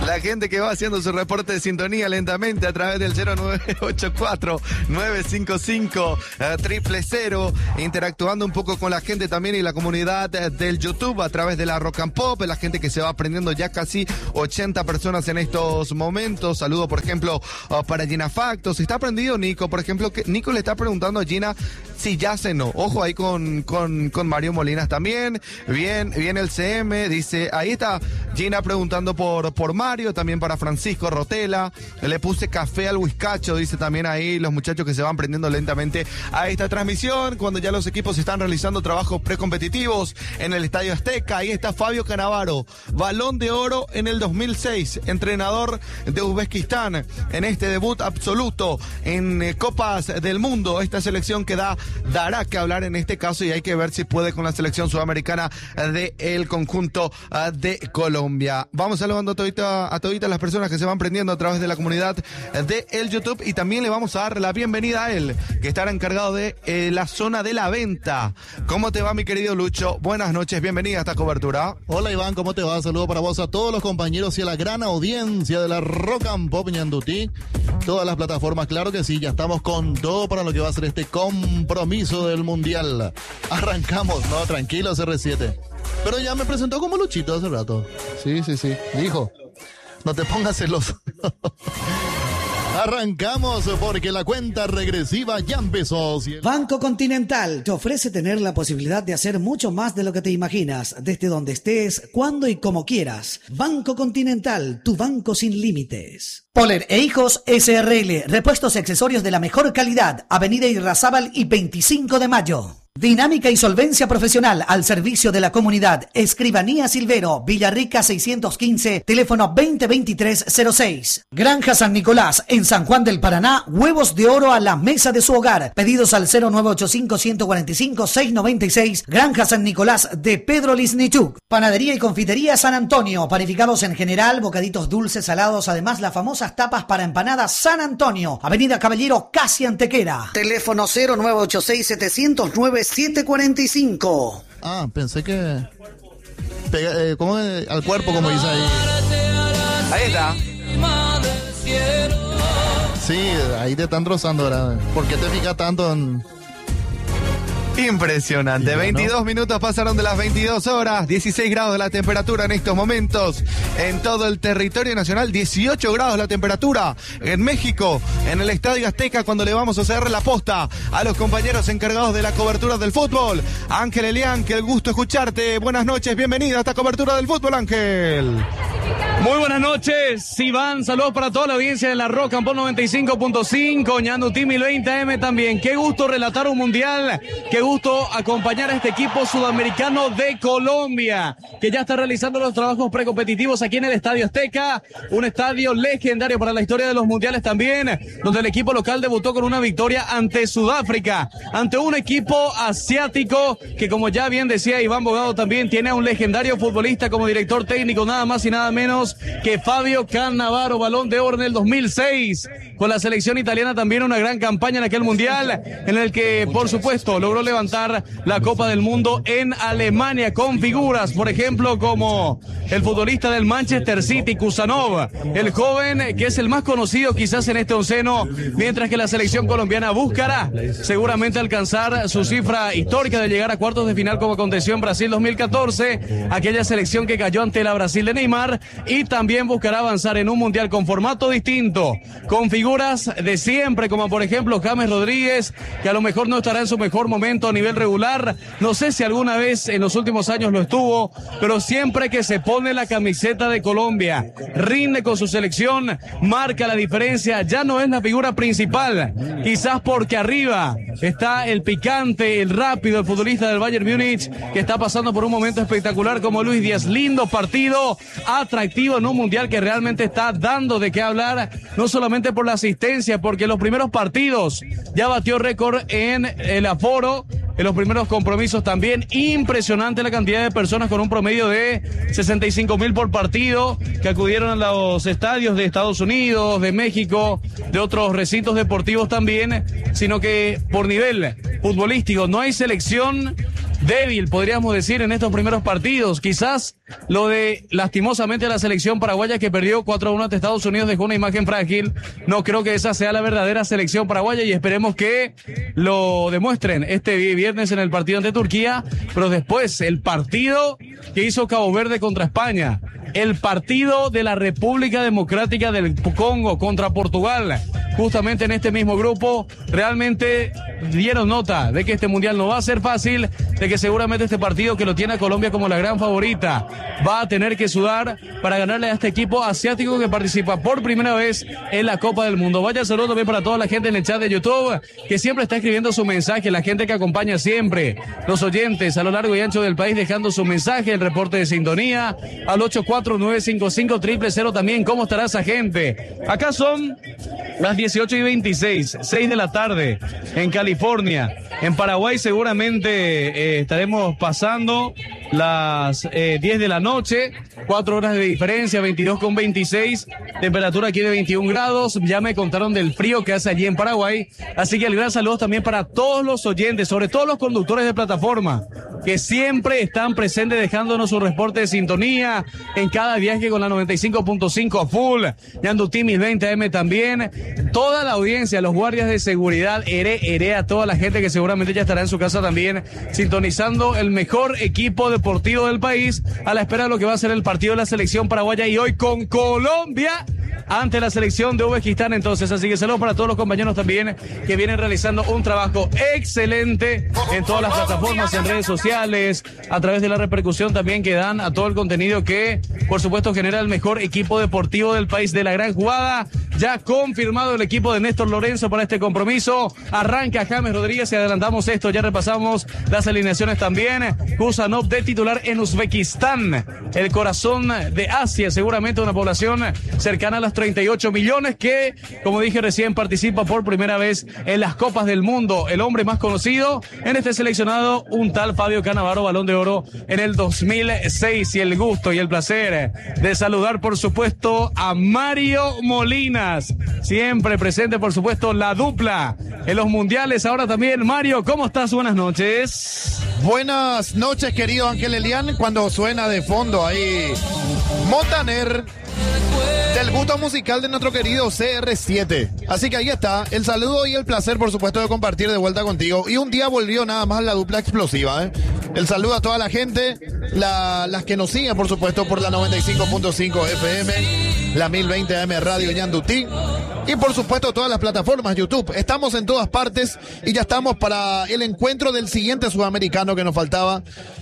La gente que va haciendo su reporte de sintonía lentamente a través del 0984-955-000, interactuando un poco con la gente también y la comunidad del YouTube a través de la Rock and Pop, la gente que se va aprendiendo, ya casi 80 personas en estos momentos. Saludo, por ejemplo, para Gina Factos. Está aprendido Nico, por ejemplo, que Nico le está preguntando a Gina si ya cenó. Ojo ahí con Mario Molinas también. Bien el CM, dice, ahí está Gina preguntando por Mario, también para Francisco Rotela. Le puse café al whiskacho, dice también ahí los muchachos que se van prendiendo lentamente a esta transmisión, cuando ya los equipos están realizando trabajos precompetitivos en el Estadio Azteca. Ahí está Fabio Cannavaro, Balón de Oro en el 2006, entrenador de Uzbekistán en este debut absoluto en Copas del Mundo. Esta selección que dará que hablar en este caso, y hay que ver si puede con la selección sudamericana del conjunto de Colombia. Vamos saludando a toditas las personas que se van prendiendo a través de la comunidad de el YouTube, y también le vamos a dar la bienvenida a él, que estará encargado de la zona de la venta. ¿Cómo te va, mi querido Lucho? Buenas noches, bienvenida a esta cobertura. Hola, Iván, ¿cómo te va? Saludo para vos, a todos los compañeros y a la gran audiencia de la Rock and Pop Ñandutí. Todas las plataformas, claro que sí, ya estamos con todo para lo que va a ser este compromiso del Mundial. Arrancamos, no, tranquilo, CR7. Pero ya me presentó como Luchito hace rato. Sí, dijo. No te pongas celoso. Arrancamos porque la cuenta regresiva ya empezó. Banco Continental te ofrece tener la posibilidad de hacer mucho más de lo que te imaginas, desde donde estés, cuando y como quieras. Banco Continental, tu banco sin límites. Poller e Hijos SRL, repuestos y accesorios de la mejor calidad. Avenida Irrazábal y 25 de Mayo. Dinámica y solvencia profesional al servicio de la comunidad. Escribanía Silvero, Villarrica 615, teléfono 2023-06. Granja San Nicolás, en San Juan del Paraná, huevos de oro a la mesa de su hogar. Pedidos al 0985-145-696. Granja San Nicolás de Pedro Lisnichuk. Panadería y confitería San Antonio, panificados en general, bocaditos dulces, salados, además las famosas tapas para empanadas San Antonio. Avenida Caballero, casi Antequera. Teléfono 0986-709-745. Pensé que ¿cómo al cuerpo, como dice ahí? Ahí está. Sí, ahí te están rozando ahora. ¿Por qué te fijas tanto en...? Impresionante, 22 minutos pasaron de las 22 horas, 16 grados la temperatura en estos momentos en todo el territorio nacional, 18 grados la temperatura en México, en el Estadio Azteca, cuando le vamos a hacer la posta a los compañeros encargados de la cobertura del fútbol. Ángel Elián, que el gusto escucharte, buenas noches, bienvenida a esta cobertura del fútbol, Ángel. Muy buenas noches, Iván, saludos para toda la audiencia de la Rock and Pop 95.5, Ñandutí 1020 AM también. Qué gusto relatar un mundial, qué gusto acompañar a este equipo sudamericano de Colombia, que ya está realizando los trabajos precompetitivos aquí en el Estadio Azteca, un estadio legendario para la historia de los mundiales también, donde el equipo local debutó con una victoria ante Sudáfrica, ante un equipo asiático que, como ya bien decía Iván Bogado, también tiene a un legendario futbolista como director técnico, nada más y nada menos que Fabio Cannavaro, Balón de Oro en el 2006, con la selección italiana también una gran campaña en aquel mundial, en el que por supuesto logró levantar la Copa del Mundo en Alemania, con figuras, por ejemplo, como el futbolista del Manchester City, Kusanov, el joven que es el más conocido quizás en este onceno, mientras que la selección colombiana buscará seguramente alcanzar su cifra histórica de llegar a cuartos de final, como aconteció en Brasil 2014, aquella selección que cayó ante la Brasil de Neymar, y también buscará avanzar en un mundial con formato distinto, con figuras de siempre, como por ejemplo James Rodríguez, que a lo mejor no estará en su mejor momento a nivel regular, no sé si alguna vez en los últimos años lo estuvo, pero siempre que se pone la camiseta de Colombia, rinde con su selección, marca la diferencia, ya no es la figura principal, quizás porque arriba está el picante, el rápido, el futbolista del Bayern Múnich, que está pasando por un momento espectacular como Luis Díaz. Lindo partido, atractivo en un mundial que realmente está dando de qué hablar, no solamente por la asistencia, porque en los primeros partidos ya batió récord en el aforo, en los primeros compromisos también, impresionante la cantidad de personas, con un promedio de 65,000 por partido, que acudieron a los estadios de Estados Unidos, de México, de otros recintos deportivos también, sino que por nivel futbolístico no hay selección débil, podríamos decir, en estos primeros partidos. Quizás lo de, lastimosamente, la selección paraguaya que perdió 4-1 ante Estados Unidos dejó una imagen frágil. No creo que esa sea la verdadera selección paraguaya y esperemos que lo demuestren este viernes en el partido ante Turquía, pero después el partido que hizo Cabo Verde contra España, el partido de la República Democrática del Congo contra Portugal, justamente en este mismo grupo, realmente dieron nota de que este mundial no va a ser fácil, de que seguramente este partido que lo tiene a Colombia como la gran favorita va a tener que sudar para ganarle a este equipo asiático que participa por primera vez en la Copa del Mundo. Vaya saludo también para toda la gente en el chat de YouTube que siempre está escribiendo su mensaje, la gente que acompaña siempre, los oyentes a lo largo y ancho del país dejando su mensaje, el reporte de sintonía al 849550000 también. ¿Cómo estará esa gente? Acá son las 18:26, 6 de la tarde en California. En Paraguay seguramente estaremos pasando las 10 de la noche, 4 horas de diferencia, 22:26, temperatura aquí de 21 grados, ya me contaron del frío que hace allí en Paraguay, así que el gran saludo también para todos los oyentes, sobre todo los conductores de plataforma, que siempre están presentes dejándonos su reporte de sintonía en cada viaje con la 95.5 a full, Ñandutí 1020 AM también, toda la audiencia, los guardias de seguridad, ere a toda la gente que seguramente ya estará en su casa también, sintonizando el mejor equipo deportivo del país, a la espera de lo que va a ser el partido de la selección paraguaya y hoy con Colombia ante la selección de Uzbekistán. Entonces, así que saludos para todos los compañeros también que vienen realizando un trabajo excelente en todas las plataformas, en redes sociales, a través de la repercusión también que dan a todo el contenido que, por supuesto, genera el mejor equipo deportivo del país. De la gran jugada, ya confirmado el equipo de Néstor Lorenzo para este compromiso. Arranca James Rodríguez y adelantamos esto, ya repasamos las alineaciones también. Kusanov de titular en Uzbekistán, el corazón de Asia, seguramente una población cercana a las 38 millones que, como dije recién, participa por primera vez en las Copas del Mundo. El hombre más conocido en este seleccionado, un tal Fabio Cannavaro, Balón de Oro en el 2006. Y el gusto y el placer de saludar, por supuesto, a Mario Molinas, siempre presente, por supuesto, la dupla en los mundiales. Ahora también, Mario, ¿cómo estás? Buenas noches. Buenas noches, querido Ángel Elian. Cuando suena de fondo ahí Montaner, del gusto musical de nuestro querido CR7. Así que ahí está, el saludo y el placer, por supuesto, de compartir de vuelta contigo. Y un día volvió nada más la dupla explosiva, ¿eh? El saludo a toda la gente, las que nos siguen, por supuesto, por la 95.5 FM, la 1020 AM Radio Ñandutí. Y por supuesto todas las plataformas, YouTube. Estamos en todas partes y ya estamos para el encuentro del siguiente sudamericano que nos faltaba,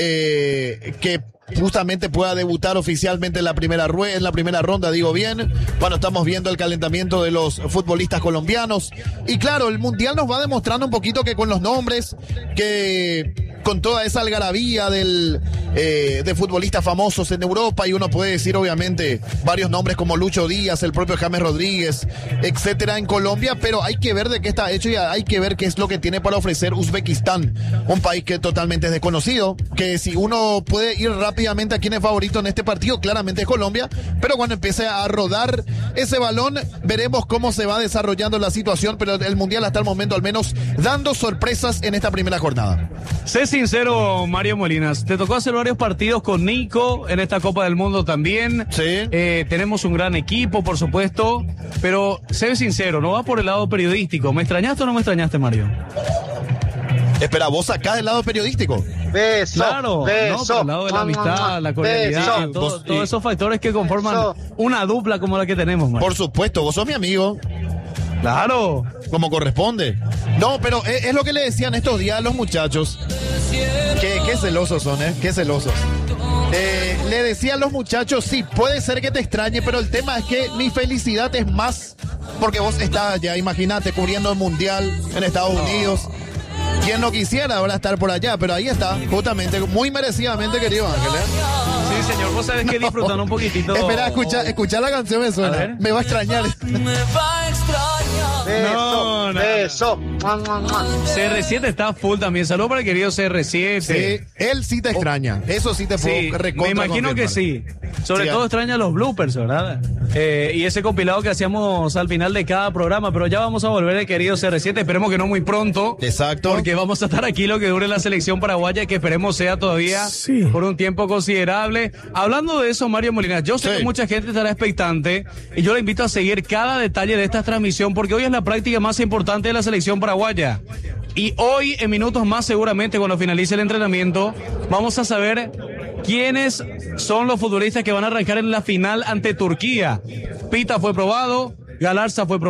que justamente pueda debutar oficialmente en la primera ronda, digo bien. Bueno, estamos viendo el calentamiento de los futbolistas colombianos. Y claro, el Mundial nos va demostrando un poquito que con los nombres, que con toda esa algarabía de futbolistas famosos en Europa, y uno puede decir obviamente varios nombres como Lucho Díaz, el propio James Rodríguez, etcétera, en Colombia, pero hay que ver de qué está hecho y hay que ver qué es lo que tiene para ofrecer Uzbekistán, un país que totalmente es desconocido, que si uno puede ir rápidamente a quién es favorito en este partido, claramente es Colombia, pero cuando empiece a rodar ese balón, veremos cómo se va desarrollando la situación, pero el Mundial hasta el momento al menos dando sorpresas en esta primera jornada. Sé sincero, Mario Molinas, te tocó hacer varios partidos con Nico en esta Copa del Mundo también. Sí. Tenemos un gran equipo, por supuesto, pero sé sincero, no va por el lado periodístico. ¿Me extrañaste o no me extrañaste, Mario? Espera, vos acá del lado periodístico. Beso, claro, beso, no, por el lado de la amistad, la cordialidad, todos esos factores que conforman una dupla como la que tenemos, Mario. Por supuesto, vos sos mi amigo. Claro. Como corresponde. No, pero es lo que le decían estos días a los muchachos. Qué celosos son, qué celosos. Le decía a los muchachos, sí, puede ser que te extrañe, pero el tema es que mi felicidad es más porque vos estás allá, imagínate, cubriendo el Mundial en Estados Unidos. Quien no quisiera ahora estar por allá, pero ahí está, justamente, muy merecidamente, querido Ángel. Sí, señor, vos sabés que disfrutan un poquitito. Espera, escucha la canción, me suena. Me va a extrañar. Me va a extrañar. Beso. CR7 está full también. Saludos para el querido CR7. Sí, él sí te extraña. Eso sí te puedo recontra me imagino que sí. Sobre todo extraña los bloopers, ¿verdad? Y ese compilado que hacíamos al final de cada programa. Pero ya vamos a volver el querido CR7. Esperemos que no muy pronto. Exacto. Porque vamos a estar aquí lo que dure la selección paraguaya, que esperemos sea todavía por un tiempo considerable. Hablando de eso, Mario Molina, yo sé que mucha gente estará expectante y yo le invito a seguir cada detalle de esta transmisión porque hoy es la práctica más importante de la selección paraguaya. Y hoy, en minutos más seguramente, cuando finalice el entrenamiento, vamos a saber quiénes son los futbolistas que van a arrancar en la final ante Turquía. Pita fue probado, Galarza fue probado.